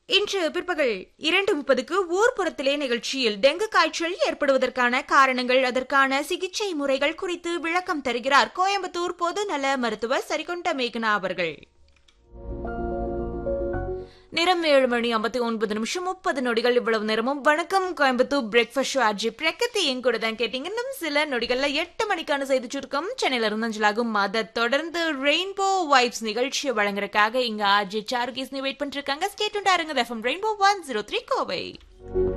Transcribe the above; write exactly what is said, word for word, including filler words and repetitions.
இன்று பிற்பகல் இரண்டு முப்பதுக்கு ஊர்ப்புறத்திலே நிகழ்ச்சியில் டெங்கு காய்ச்சல் ஏற்படுவதற்கான காரணங்கள், அதற்கான சிகிச்சை முறைகள் குறித்து விளக்கம் தருகிறார் கோயம்புத்தூர் பொது நல மருத்துவர் சரிகொண்ட மேகனா அவர்கள். நேரம் ஏழு மணி ஐம்பத்தி ஒன்பது நிமிஷம் முப்பது நொடிகள். இவ்வளவு நேரமும் வணக்கம் Coimbatore breakfast show RJ Pragati என் கூட தான் கேட்டீங்க. இன்னும் சில நொடிகள்ல எட்டு மணிக்கான செய்தி சுருக்கம் சென்னையில இருந்து அஞ்சலாகும். அதை தொடர்ந்து ரெயின்போ வைப்ஸ் நிகழ்ச்சியை வழங்குறதுக்காக இங்க ஆர்ஜி சாருகேஸ் வெயிட் பண்ணிட்டு இருக்காங்க. ஸ்டே டியூன்டா இருங்க. FM rainbow one zero three Kovai.